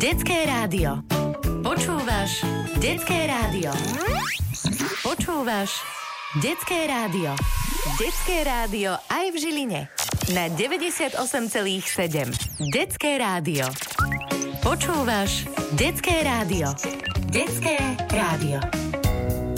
Detské rádio. Počúvaš Detské rádio. Počúvaš Detské rádio. Detské rádio aj v Žiline. Na 98,7. Detské rádio. Počúvaš Detské rádio. Detské rádio.